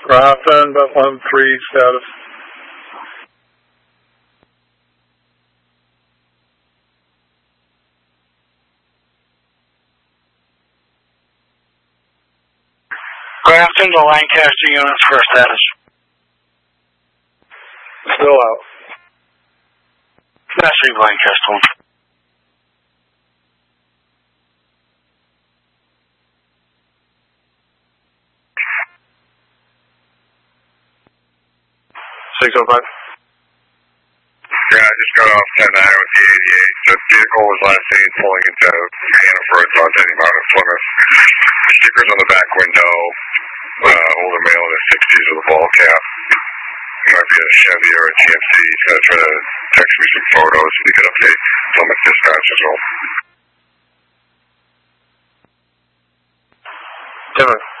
Grafton, Bethlehem 3, status. Grafton to Lancaster units for status. Still out. That's Lancaster. Yeah, I just got off 10-9 with the 88. The vehicle was last seen pulling into Hannaford, so I'm heading out of Plymouth. Stickers on the back window, older male in his 60s with a ball cap. It might be a Chevy or a GMC. He's going to try to text me some photos so we can update Plymouth dispatch as well. Timber.